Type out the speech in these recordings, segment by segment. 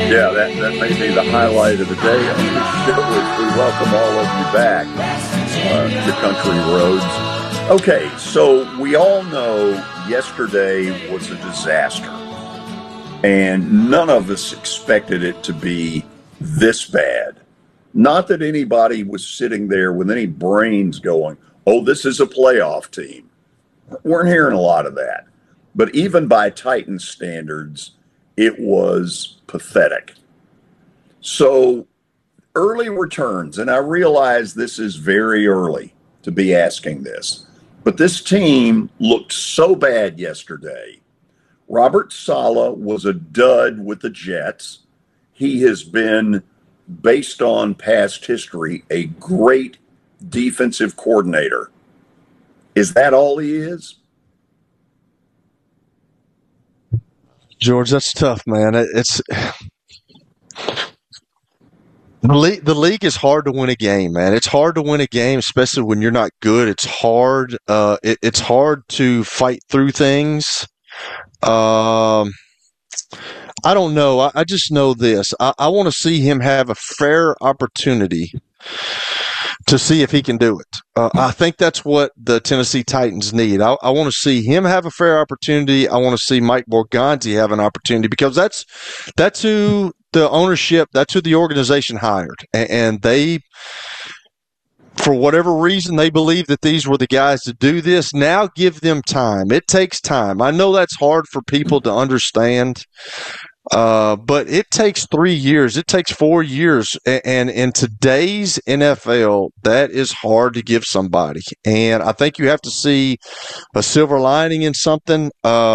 Yeah, that may be the highlight of the day on this show as we welcome all of you back to Country Roads. Okay, so we all know yesterday was a disaster, and none of us expected it to be this bad. Not that anybody was sitting there with any brains going, oh, this is a playoff team. Weren't hearing a lot of that. But even by Titans standards, it was pathetic. So early returns, and I realize this is very early to be asking this, but this team looked so bad yesterday. Robert Saleh was a dud with the Jets. He has been, based on past history, a great defensive coordinator. Is that all he is? George, that's tough, man. It's the league is hard to win a game, man. It's hard to win a game, especially when you're not good. It's hard. It's hard to fight through things. I don't know. I just know this. I want to see him have a fair opportunity to see if he can do it. I think that's what the Tennessee Titans need. I want to see him have a fair opportunity. I want to see Mike Morganti have an opportunity because that's who the ownership, that's who the organization hired. And they, for whatever reason, they believe that these were the guys to do this. Now give them time. It takes time. I know that's hard for people to understand. But it takes 3 years. It takes 4 years. And in today's NFL, that is hard to give somebody. And I think you have to see a silver lining in something.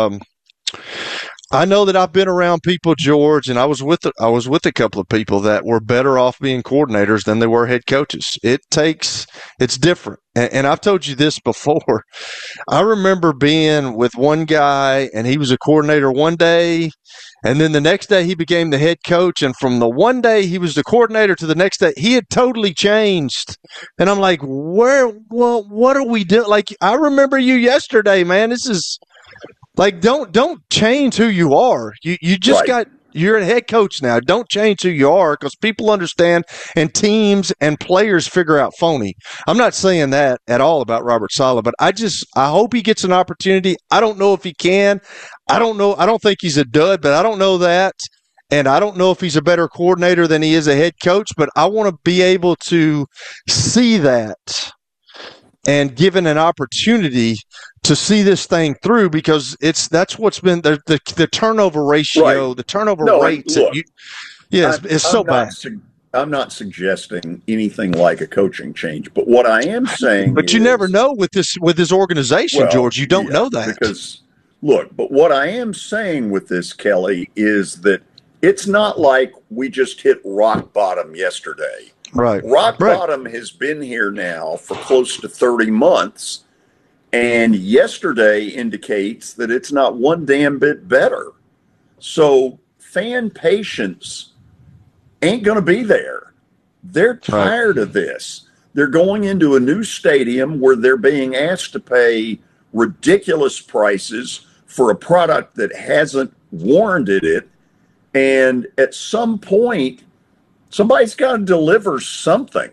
I know that I've been around people, George, and I was with a couple of people that were better off being coordinators than they were head coaches. It's different. And I've told you this before. I remember being with one guy, and he was a coordinator one day, and then the next day he became the head coach. And from the one day he was the coordinator to the next day, he had totally changed. And I'm like, what are we doing? Like, I remember you yesterday, man. This is like, don't change who you are. You just Right. You're a head coach now. Don't change who you are because people understand and teams and players figure out phony. I'm not saying that at all about Robert Saleh, but I hope he gets an opportunity. I don't know if he can. I don't know. I don't think he's a dud, but I don't know that. And I don't know if he's a better coordinator than he is a head coach, but I want to be able to see that and given an opportunity to see this thing through because that's what's been the turnover ratio, Right. the turnover No, rate. look, It's so bad. I'm not suggesting anything like a coaching change, but what I am saying But you never know with this organization, well, George. You don't yeah, know that. because look, but what I am saying with this, Kelly, is that it's not like we just hit rock bottom yesterday. Right. Rock bottom has been here now for close to 30 months. And yesterday indicates that it's not one damn bit better. So fan patience ain't going to be there. They're tired of this. They're going into a new stadium where they're being asked to pay ridiculous prices for a product that hasn't warranted it. And at some point, somebody's got to deliver something.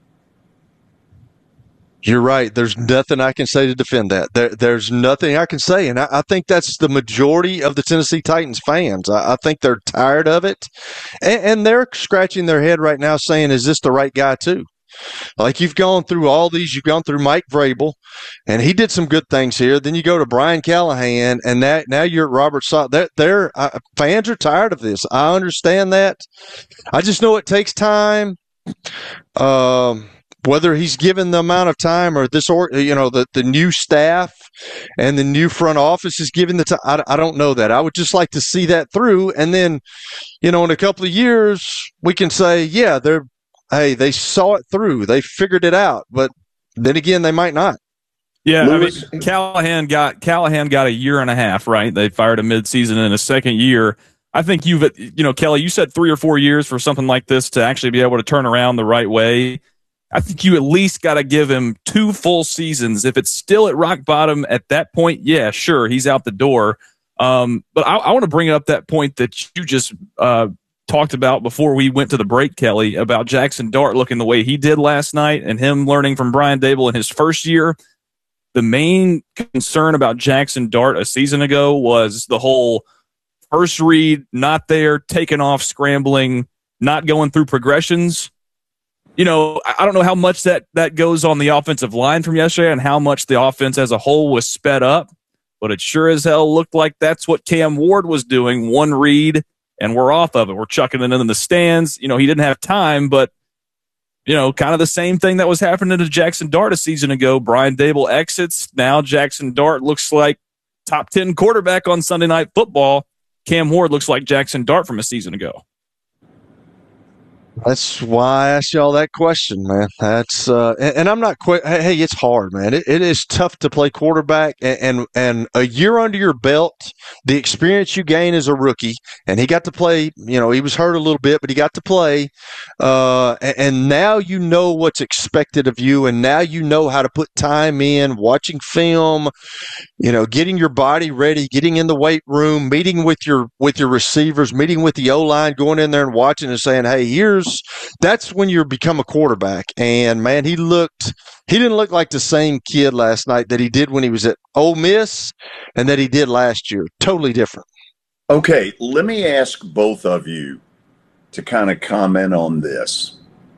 You're right. There's nothing I can say to defend that. There's nothing I can say. And I think that's the majority of the Tennessee Titans fans. I think they're tired of it. And they're scratching their head right now saying, is this the right guy too? Like you've gone through all these. You've gone through Mike Vrabel, and he did some good things here. Then you go to Brian Callahan, and now you're at Robert Saleh. Fans are tired of this. I understand that. I just know it takes time. Whether he's given the amount of time or the new staff and the new front office is given the time, I don't know that. I would just like to see that through. And then, in a couple of years, we can say, yeah, they saw it through. They figured it out. But then again, they might not. Yeah, Lewis. I mean, Callahan got a year and a half, right? They fired him midseason in a second year. I think Kelly, you said 3 or 4 years for something like this to actually be able to turn around the right way. I think you at least got to give him 2 full seasons. If it's still at rock bottom at that point, yeah, sure, he's out the door. But I want to bring up that point that you just talked about before we went to the break, Kelly, about Jackson Dart looking the way he did last night and him learning from Brian Dable in his first year. The main concern about Jackson Dart a season ago was the whole first read, not there, taking off, scrambling, not going through progressions. You know, I don't know how much that goes on the offensive line from yesterday and how much the offense as a whole was sped up, but it sure as hell looked like that's what Cam Ward was doing. One read, and we're off of it. We're chucking it in the stands. You know, he didn't have time, but, you know, kind of the same thing that was happening to Jackson Dart a season ago. Brian Dable exits. Now Jackson Dart looks like top 10 quarterback on Sunday Night Football. Cam Ward looks like Jackson Dart from a season ago. That's why I asked y'all that question, man. That's and I'm not quite. Hey, it's hard, man. It is tough to play quarterback, and a year under your belt, the experience you gain as a rookie, and he got to play. You know, he was hurt a little bit, but he got to play. And now you know what's expected of you, and now you know how to put time in, watching film. You know, getting your body ready, getting in the weight room, meeting with your receivers, meeting with the O-line, going in there and watching and saying, hey, that's when you become a quarterback. And, man, he didn't look like the same kid last night that he did when he was at Ole Miss and that he did last year. Totally different. Okay, let me ask both of you to kind of comment on this.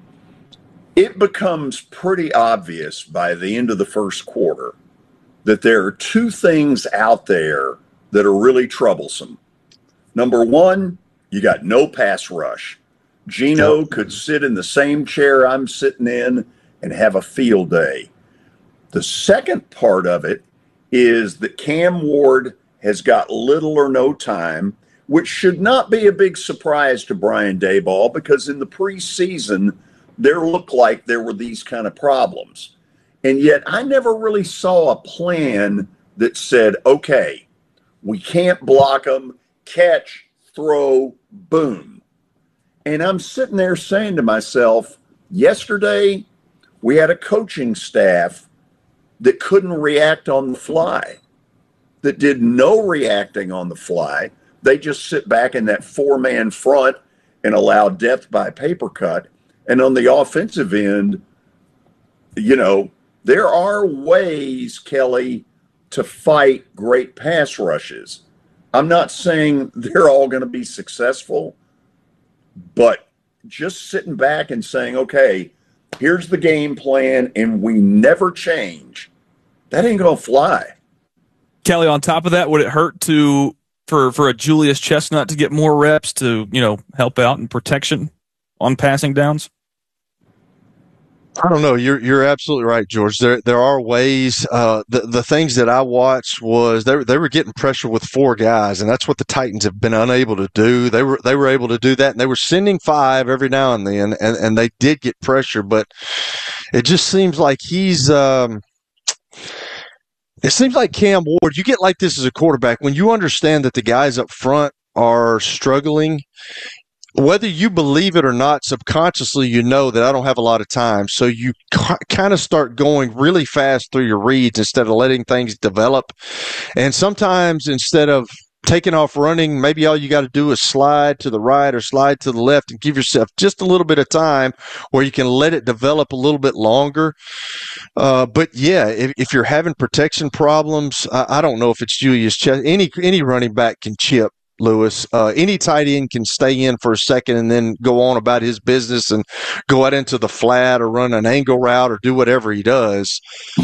It becomes pretty obvious by the end of the first quarter that there are two things out there that are really troublesome. Number one, you got no pass rush. Geno could sit in the same chair I'm sitting in and have a field day. The second part of it is that Cam Ward has got little or no time, which should not be a big surprise to Brian Daboll because in the preseason, there looked like there were these kind of problems. And yet I never really saw a plan that said, okay, we can't block them, catch, throw, boom. And I'm sitting there saying to myself, yesterday we had a coaching staff that couldn't react on the fly, that did no reacting on the fly. They just sit back in that four-man front and allow death by paper cut. And on the offensive end, you know, there are ways, Kelly, to fight great pass rushes. I'm not saying they're all going to be successful, but just sitting back and saying, okay, here's the game plan and we never change, that ain't going to fly. Kelly, on top of that, would it hurt for a Julius Chestnut to get more reps to, you know, help out in protection on passing downs? I don't know. You're absolutely right, George. There are ways. The things that I watched was they were getting pressure with four guys, and that's what the Titans have been unable to do. They were able to do that, and they were sending five every now and then, and they did get pressure. But it just seems like it seems like Cam Ward. You get like this as a quarterback when you understand that the guys up front are struggling. Whether you believe it or not, subconsciously you know that I don't have a lot of time. So you kind of start going really fast through your reads instead of letting things develop. And sometimes instead of taking off running, maybe all you got to do is slide to the right or slide to the left and give yourself just a little bit of time where you can let it develop a little bit longer. But yeah, if you're having protection problems, I don't know if it's Julius Chestnut. Any running back can chip. Lewis, any tight end can stay in for a second and then go on about his business and go out into the flat or run an angle route or do whatever he does.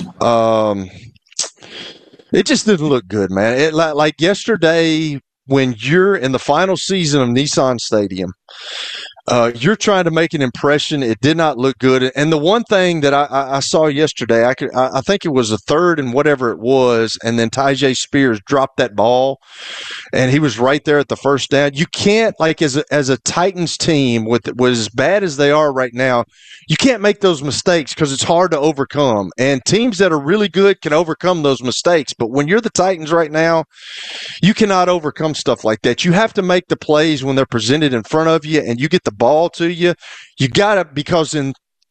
It just didn't look good, man. Like yesterday when you're in the final season of Nissan Stadium, you're trying to make an impression. It did not look good. And the one thing that I saw yesterday, I think it was a third and whatever it was, and then Tyjae Spears dropped that ball, and he was right there at the first down. You can't, like, as a Titans team with as bad as they are right now, you can't make those mistakes because it's hard to overcome. And teams that are really good can overcome those mistakes. But when you're the Titans right now, you cannot overcome stuff like that. You have to make the plays when they're presented in front of you and you get the ball to you. You got to, because in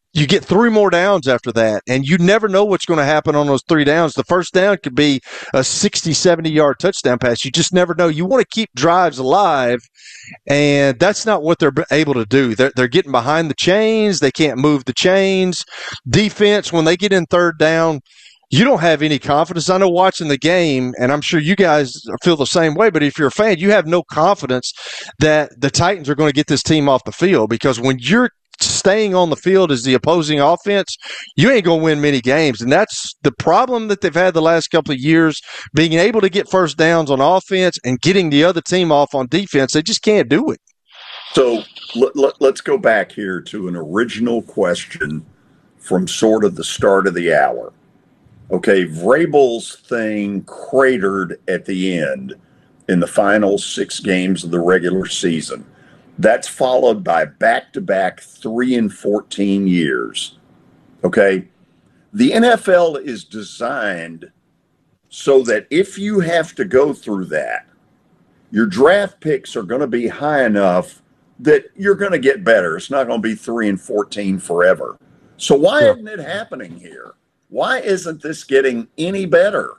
you get 3 more downs after that, and you never know what's going to happen on those 3 downs. The first down could be a 60, 70-yard touchdown pass. You just never know. You want to keep drives alive, and that's not what they're able to do. They're getting behind the chains. They can't move the chains. Defense, when they get in 3rd down, you don't have any confidence. I know watching the game, and I'm sure you guys feel the same way, but if you're a fan, you have no confidence that the Titans are going to get this team off the field, because when you're staying on the field as the opposing offense, you ain't going to win many games. And that's the problem that they've had the last couple of years, being able to get first downs on offense and getting the other team off on defense. They just can't do it. So let's go back here to an original question from sort of the start of the hour. Okay, Vrabel's thing cratered at the end in the final 6 games of the regular season. That's followed by back-to-back 3-14 years. Okay? The NFL is designed so that if you have to go through that, your draft picks are going to be high enough that you're going to get better. It's not going to be 3-14 forever. So why isn't it happening here? Why isn't this getting any better?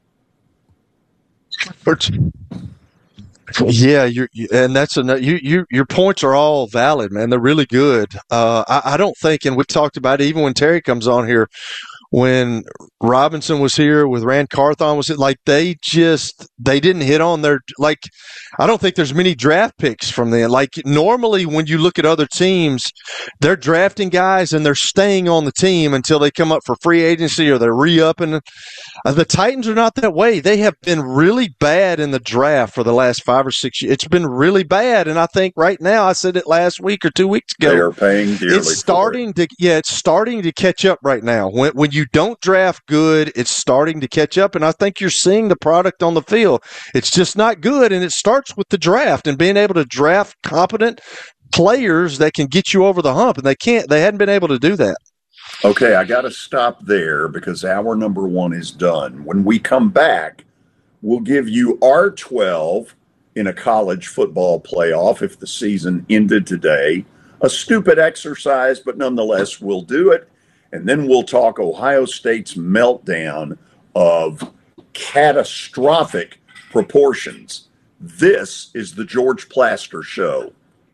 Yeah, and that's your points are all valid, man. They're really good. I don't think, and we've talked about it even when Terry comes on here, when Robinson was here with Rand Carthon, was it like they didn't hit on their, like, I don't think there's many draft picks from them. Like, normally when you look at other teams, they're drafting guys and they're staying on the team until they come up for free agency or they're re-upping. The Titans are not that way. They have been really bad in the draft for the last 5 or 6 years. It's been really bad, and I think right now, I said it last week or 2 weeks ago, they are paying dearly. It's starting to catch up right now. When you don't draft good, it's starting to catch up, and I think you're seeing the product on the field. It's just not good, and it starts with the draft and being able to draft competent players that can get you over the hump, and they hadn't been able to do that. Okay, I got to stop there because hour number 1 is done. When we come back, we'll give you our 12 in a college football playoff if the season ended today. A stupid exercise, but nonetheless, we'll do it. And then we'll talk Ohio State's meltdown of catastrophic proportions. This is the George Plaster Show.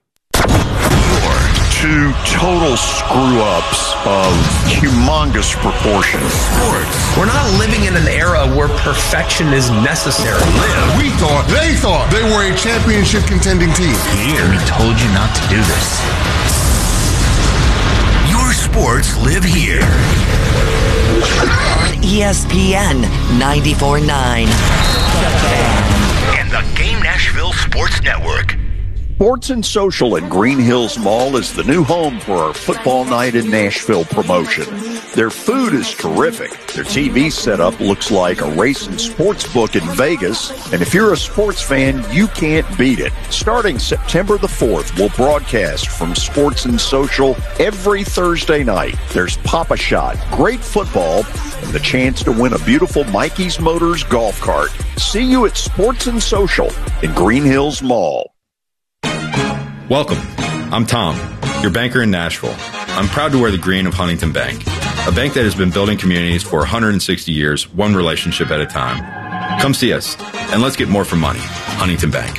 2 total screw-ups of humongous proportions. Sports. We're not living in an era where perfection is necessary. They thought they were a championship contending team. Here, we told you not to do this. Your sports live here. On ESPN 94.9. And the Game Nashville Sports Network. Sports and Social at Green Hills Mall is the new home for our Football Night in Nashville promotion. Their food is terrific. Their TV setup looks like a race and sports book in Vegas. And if you're a sports fan, you can't beat it. Starting September the 4th, we'll broadcast from Sports and Social every Thursday night. There's Pop-A-Shot, great football, and the chance to win a beautiful Mikey's Motors golf cart. See you at Sports and Social in Green Hills Mall. Welcome. I'm Tom, your banker in Nashville. I'm proud to wear the green of Huntington Bank, a bank that has been building communities for 160 years, one relationship at a time. Come see us, and let's get more for money. Huntington Bank.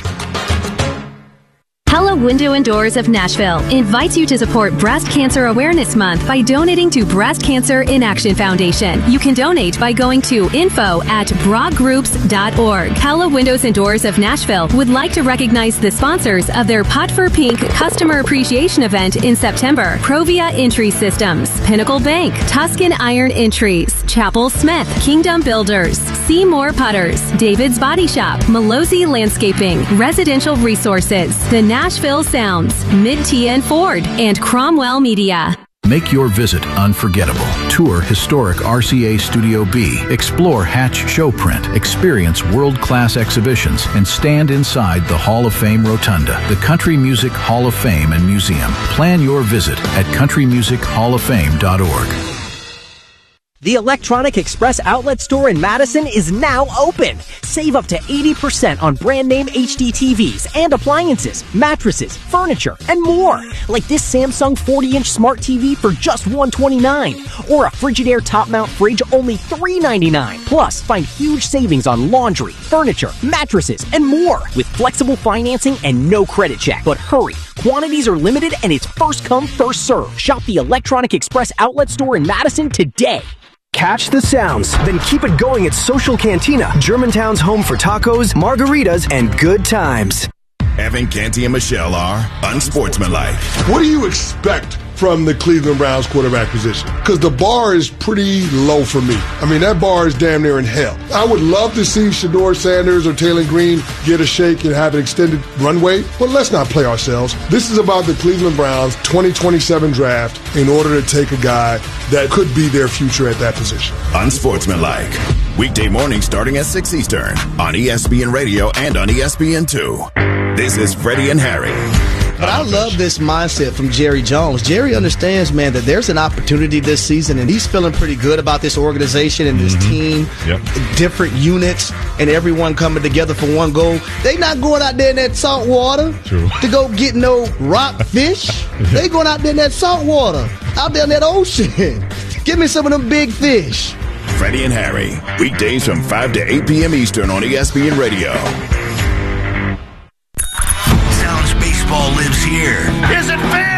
Hello Window and Doors of Nashville invites you to support Breast Cancer Awareness Month by donating to Breast Cancer in Action Foundation. You can donate by going to info@brogroups.org. Hello Windows and Doors of Nashville would like to recognize the sponsors of their Pot for Pink Customer Appreciation Event in September. Provia Entry Systems, Pinnacle Bank, Tuscan Iron Entries, Chapel Smith, Kingdom Builders, Seymour Putters, David's Body Shop, Malozzi Landscaping, Residential Resources, the Nashville Sounds, Mid-TN Ford, and Cromwell Media. Make your visit unforgettable. Tour historic RCA Studio B. Explore Hatch Showprint. Experience world-class exhibitions and stand inside the Hall of Fame Rotunda, the Country Music Hall of Fame and Museum. Plan your visit at countrymusichall.org. The Electronic Express Outlet Store in Madison is now open. Save up to 80% on brand name HD TVs and appliances, mattresses, furniture, and more. Like this Samsung 40-inch smart TV for just $129, or a Frigidaire top mount fridge only $399. Plus, find huge savings on laundry, furniture, mattresses, and more with flexible financing and no credit check. But hurry, quantities are limited and it's first come, first serve. Shop the Electronic Express Outlet Store in Madison today. Catch the sounds, then keep it going at Social Cantina, Germantown's home for tacos, margaritas, and good times. Evan, Canty, and Michelle are unsportsmanlike. What do you expect from the Cleveland Browns quarterback position? Because the bar is pretty low for me. I mean, that bar is damn near in hell. I would love to see Shedeur Sanders or Taylor Green get a shake and have an extended runway, but let's not play ourselves. This is about the Cleveland Browns 2027 draft in order to take a guy that could be their future at that position. Unsportsmanlike. Weekday morning starting at 6 Eastern on ESPN Radio and on ESPN2. This is Freddie and Harry. But I love this mindset from Jerry Jones. Jerry understands, man, that there's an opportunity this season, and he's feeling pretty good about this organization and this team, different units, and everyone coming together for one goal. They not going out there in that salt water to go get no rock fish. They going out there in that salt water, out there in that ocean. Give me some of them big fish. Freddie and Harry, weekdays from 5 to 8 p.m. Eastern on ESPN Radio. Sounds baseball lives here. Is it fair?